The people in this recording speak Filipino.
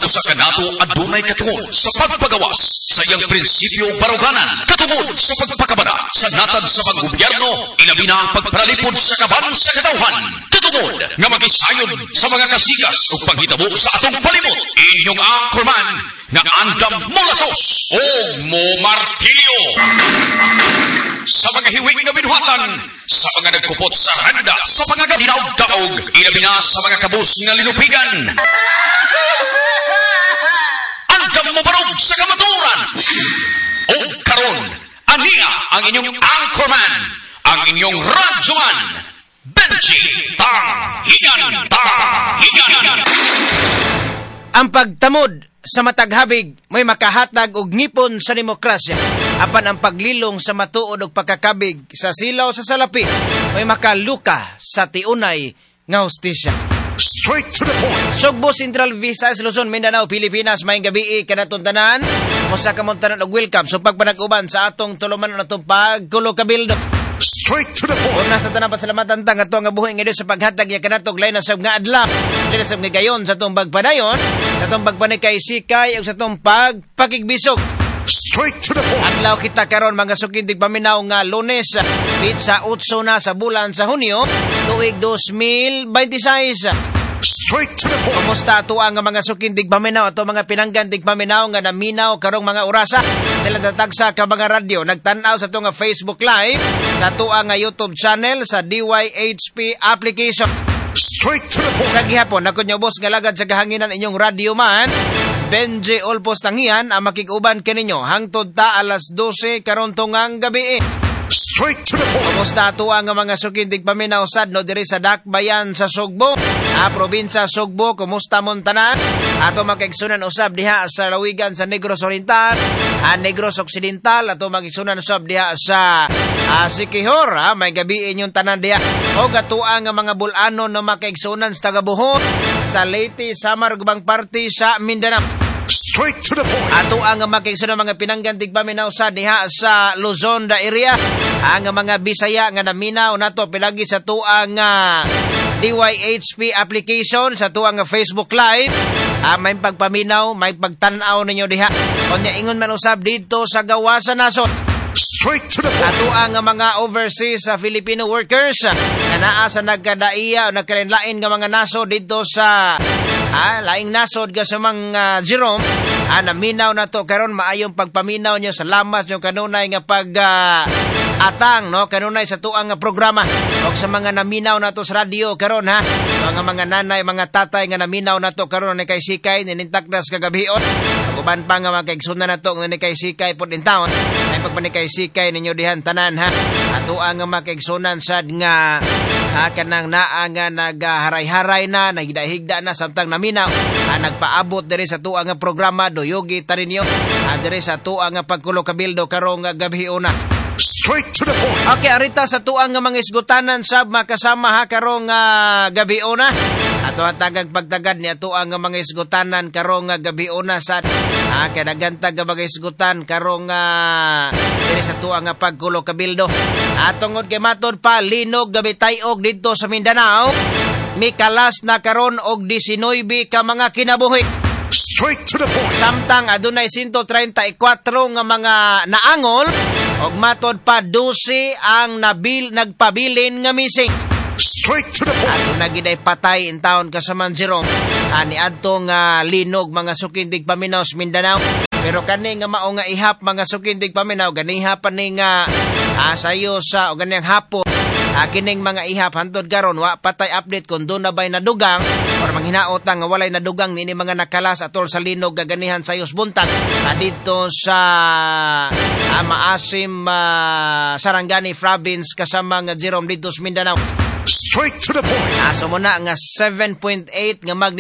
usa ka nato adunay katungod sa pagpagawas sa iyang prinsipyo baruganan katungod sa pagpakabada sa natad sa panggobyerno ilabi na pagparalipod sa kaban sa katawhan katungod nga magisayon sa mga kasigas ug panghitabo sa atong palibot. Inyong anchorman nga andam molatos o mo martilyo sa mga hiwing na binuhatan, sa mga nagkupot sa handa, sa mga gabinaw-daog, ilabi na sa mga kabus nga linupigan. Andam mo barog sa kamaturan. O karon, aniya ang inyong anchorman, ang inyong radyoman, Benji Tanghigan. Ang pagtamod sa mataghabig may makahatag og ngipon sa demokrasya. Apan ang paglilong sa matuod og pagkakabig sa silaw sa salapi may makaluka sa tiunay nga hustisya. Straight to the point. Sugbo, Central Visayas, Luzon, Mindanao, Pilipinas, maayong gabi kanatong tanan. Musa ka mong tanan og welcome sa pagpanag-uban sa atong tuluman na itong pagkulo kabildo. Straight to the point. Una sa tanang pasalamatan tang ato nga buhi ngayon sa paghatag ya kanatog lain na sab nga adlaw. Lain na sab nga gayon sa atong pagpadayon, sa atong pagpanay kay sikay ug sa atong pagpakigbisog. Straight to the point. Adlaw kita karon mga sukindig paminaw nga Lunes, pizza 8 na sa bulan sa Hunyo, tuig 2026. Straight to the point. Kumusta ato ang mga sukindig paminaw, ato mga pinanggandig paminaw nga naminaw karong mga orasa. Sila tatagsa ka mga radyo, nagtanaw sa ato nga Facebook Live, sa ato nga YouTube channel, sa DYHP application. Straight to the point. Sa gihapon, ako nyo boss nga lagad sa kahanginan inyong radyo man, Benji Olpos Tanghigan, ang makikuban kaninyo, hangtod ta alas 12 karon tungang gabi. Straight to the point. Kumusta ato ang mga sukindig paminaw sad no diri sa Dakbayan sa Sugbo, probinsya Sugbo, kumusta mon tanan? Ato makigsunan usab diha sa lawigan sa Negros Oriental, Negros Occidental, ato makigsunan usab diha sa Siquijor, may gabi inyong tanan diha. O gatuang nga mga bulanon no makigsunan sa Tagabuhon, sa Leyte, Samar, Gubang Party sa Mindanao. Straight to the point. Ato ang makigsunan mga pinanggantig paminaw sa diha sa Luzon da area, ang mga Bisaya nga naminaw nato pilagi sa tuang DYHP application, sa tuang Facebook Live, may pagpaminaw, may pagtanaw ninyo diha. Kunya ingon man usab dito sa gawa sa nasod. Straight to the point. Ato ang mga overseas Filipino workers nga naa sa nagkadaiya o nagkalinlain nga mga nasod dito sa laing nasod ka sa mga Jerome, naminaw na to karon maayong pagpaminaw nyo sa lamas nyo kanunay nga atang no kanunay sa tuang programa o sa mga naminaw na to sa radio karon mga nanay, mga tatay nga naminaw na to karon ni kay sikay ninintakdas kagabion uban pa nga makaigsunan na to ni kay sikay pod in town ay pagpanikay sikay ninyo dihan tanan ato ang makaigsunan sad nga kanang naa nga nagaharay-haray na nagidahigda na samtang naminaw nagpaabot diri sa tuang programa Doyogi Tarinyo diri sa tuang pagkulo kabildo karong gabi una. Straight to the point. Okay, arita sa tuang nga mga isgutanan sab makasama karong gabi una. Ato hatagag pagtagad ni ato ang mga isgutanan karong gabi una sa kadagantag mga isgutan karong diri sa tuang pagkulo kabildo. Tungod kay matod pa linog gabi tayog dito sa Mindanao. Mikalas na karon og 19 ka mga kinabuhi. Straight to the point. Samtang adunay 134 nga mga naangol og matod pa 12 ang nagpabilin nga missing. Straight to the point. Aduna giday patay in town kasaman Jerome. Ani adtong linog mga sukindig paminaw sa Mindanao. Pero kani nga mao nga ihap mga sukindig paminaw ganiha pa ni nga sayo sa o ganiyang hapon. Kining mga ihap hantod karon wa patay update kung doon na ba'y nadugang or manghinaot nga walay nadugang nini mga nakalas atol sa linog gaganihan sa Yusbuntag dito sa Maasim Sarangani Province kasama nga Jerome dito sa Mindanao. Straight to the point. So muna nga 7.8 nga